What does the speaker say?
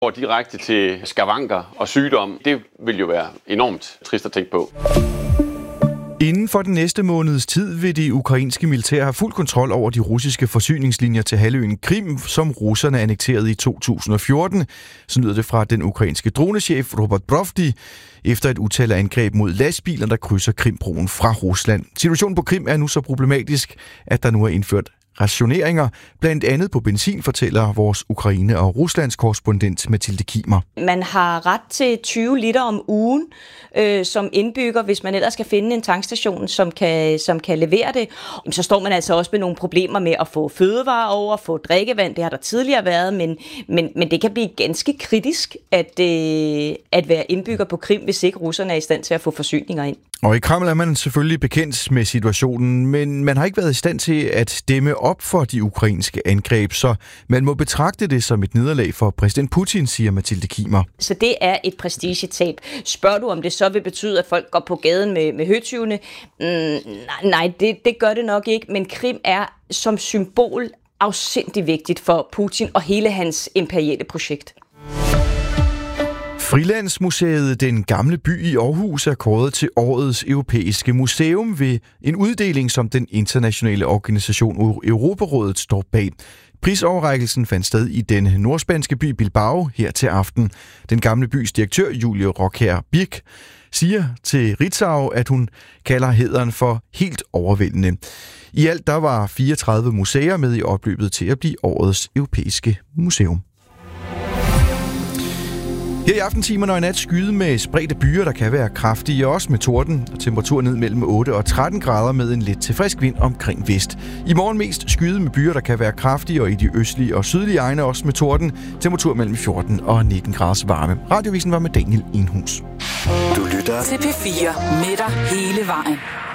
går direkte til skavanker og sygdom. Det vil jo være enormt trist at tænke på. Inden for den næste måneds tid vil de ukrainske militær have fuld kontrol over de russiske forsyningslinjer til halvøen Krim, som russerne annekterede i 2014. Så lyder det fra den ukrainske dronechef Robert Brovdi, efter et utal af angreb mod lastbiler, der krydser Krimbroen fra Rusland. Situationen på Krim er nu så problematisk, at der nu er indført rationeringer, blandt andet på benzin, fortæller vores Ukraine- og Ruslands korrespondent Mathilde Kimer. Man har ret til 20 liter om ugen som indbygger, hvis man ellers skal finde en tankstation, som kan levere det. Så står man altså også med nogle problemer med at få fødevarer over, få drikkevand. Det har der tidligere været, men det kan blive ganske kritisk at være indbygger på Krim, hvis ikke russerne er i stand til at få forsyninger ind. Og i Kreml er man selvfølgelig bekendt med situationen, men man har ikke været i stand til at dæmme op for de ukrainske angreb, så man må betragte det som et nederlag for præsident Putin, siger Mathilde Kimer. Så det er et prestigetab. Spørger du, om det så vil betyde, at folk går på gaden med høtyvene? Nej, det gør det nok ikke, men Krim er som symbol afsindig vigtigt for Putin og hele hans imperiale projekt. Frilandsmuseet Den Gamle By i Aarhus er kåret til årets europæiske museum ved en uddeling, som den internationale organisation Europarådet står bag. Prisoverrækkelsen fandt sted i den nordspanske by Bilbao her til aften. Den Gamle Bys direktør, Julie Rockher Birk, siger til Ritzau, at hun kalder hæderen for helt overvældende. I alt der var 34 museer med i opløbet til at blive årets europæiske museum. Her i aftentimerne og i nat skyde med spredte byer, der kan være kraftige, og også med torden, og temperatur ned mellem 8 og 13 grader med en lidt til frisk vind omkring vest. I morgen mest skyde med byer, der kan være kraftige, og i de østlige og sydlige egne også med torden. Temperatur mellem 14 og 19 graders varme. Radiovisen var med Daniel Enhus. Du lytter til P4 med dig hele vejen.